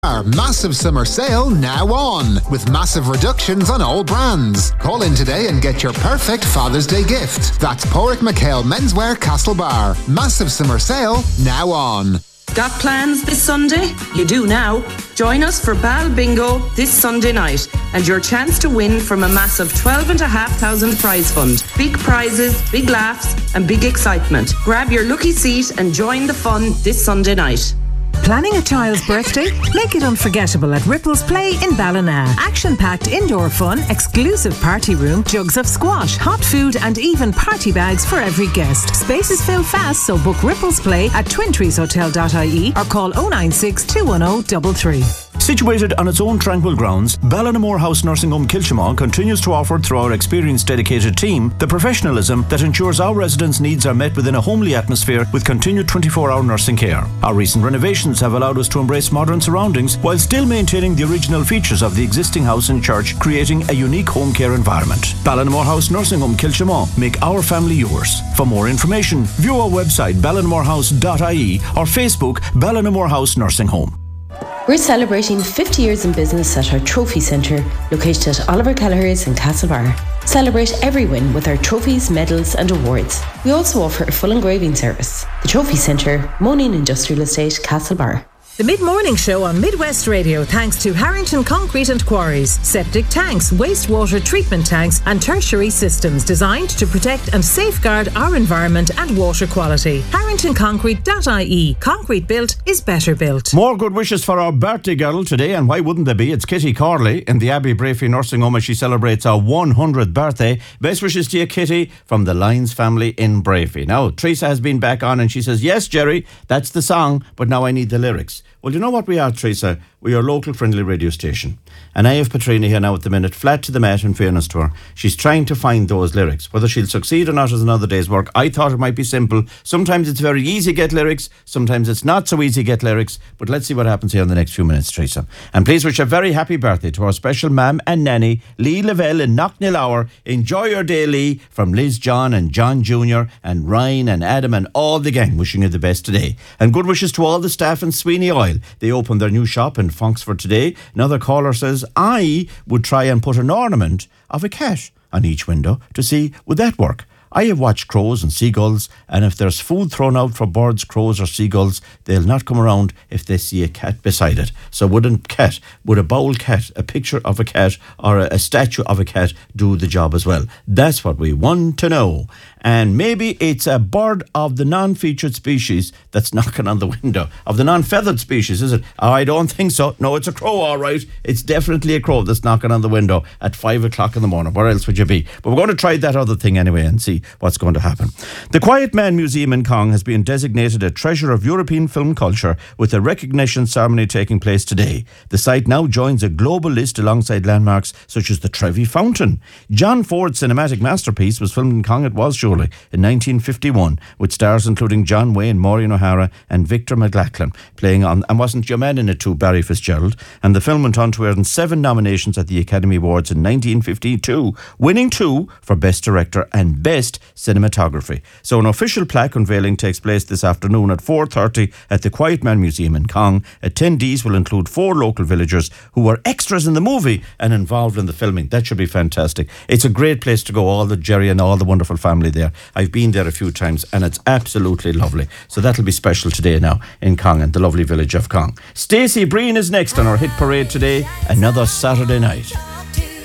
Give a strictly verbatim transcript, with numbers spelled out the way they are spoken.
Our massive summer sale now on, with massive reductions on all brands. Call in today and get your perfect Father's Day gift. That's Porrick McHale Menswear Castlebar. Massive summer sale now on. Got plans this Sunday? You do now. Join us for Bal Bingo this Sunday night and your chance to win from a massive twelve and a half thousand prize fund. Big prizes, big laughs and big excitement. Grab your lucky seat and join the fun this Sunday night. Planning a child's birthday? Make it unforgettable at Ripples Play in Ballina. Action-packed indoor fun, exclusive party room, jugs of squash, hot food and even party bags for every guest. Spaces fill fast, so book Ripples Play at twin trees hotel dot I E or call oh nine six, two one oh, three three. Situated on its own tranquil grounds, Ballinamore House Nursing Home Kilchimau continues to offer, through our experienced dedicated team, the professionalism that ensures our residents' needs are met within a homely atmosphere with continued twenty-four hour nursing care. Our recent renovations have allowed us to embrace modern surroundings while still maintaining the original features of the existing house and church, creating a unique home care environment. Ballinamore House Nursing Home Kilchimau. Make our family yours. For more information, view our website ballinamore house dot I E or Facebook Ballinamore House Nursing Home. We're celebrating fifty years in business at our Trophy Centre, located at Oliver Kelleher's in Castlebar. Celebrate every win with our trophies, medals and awards. We also offer a full engraving service. The Trophy Centre, Monin Industrial Estate, Castlebar. The mid-morning show on Midwest Radio, thanks to Harrington Concrete and Quarries. Septic tanks, wastewater treatment tanks and tertiary systems designed to protect and safeguard our environment and water quality. harrington concrete dot I E. Concrete built is better built. More good wishes for our birthday girl today, and why wouldn't there be? It's Kitty Corley in the Abbey Brafey Nursing Home as she celebrates her one hundredth birthday. Best wishes to you, Kitty, from the Lyons family in Brafey. Now, Teresa has been back on and she says, yes, Jerry, that's the song, but now I need the lyrics. Well, you know what we are, Teresa? We are a local friendly radio station. And I have Patrina here now at the minute, flat to the mat in fairness to her. She's trying to find those lyrics. Whether she'll succeed or not is another day's work. I thought it might be simple. Sometimes it's very easy to get lyrics. Sometimes it's not so easy to get lyrics. But let's see what happens here in the next few minutes, Teresa. And please wish a very happy birthday to our special mam and nanny, Lee Lavelle in Knocknillower. Enjoy your day, Lee, from Liz John and John Junior and Ryan and Adam and all the gang, wishing you the best today. And good wishes to all the staff in Sweeney Oil. They opened their new shop in Fonksford today. Another caller says, I would try and put an ornament of a cat on each window to see would that work. I have watched crows and seagulls, and if there's food thrown out for birds, crows or seagulls, they'll not come around if they see a cat beside it. So wouldn't cat, would a bowl cat, a picture of a cat or a, a statue of a cat do the job as well? That's what we want to know. And maybe it's a bird of the non-featured species that's knocking on the window. Of the non-feathered species, is it? I don't think so. No, it's a crow, all right. It's definitely a crow that's knocking on the window at five o'clock in the morning. Where else would you be? But we're going to try that other thing anyway and see what's going to happen. The Quiet Man Museum in Cong has been designated a treasure of European film culture with a recognition ceremony taking place today. The site now joins a global list alongside landmarks such as the Trevi Fountain. John Ford's cinematic masterpiece was filmed in Cong, it was surely, in nineteen fifty-one, with stars including John Wayne, Maureen O'Hara and Victor McLachlan playing on, and wasn't your man in it too, Barry Fitzgerald. And the film went on to earn seven nominations at the Academy Awards in nineteen fifty-two, winning two for Best Director and Best Cinematography. So an official plaque unveiling takes place this afternoon at four thirty at the Quiet Man Museum in Cong. Attendees will include four local villagers who were extras in the movie and involved in the filming. That should be fantastic. It's a great place to go, all the Jerry and all the wonderful family there. I've been there a few times and it's absolutely lovely. So that'll be special today now in Cong and the lovely village of Cong. Stacey Breen is next on our hit parade today. Another Saturday night.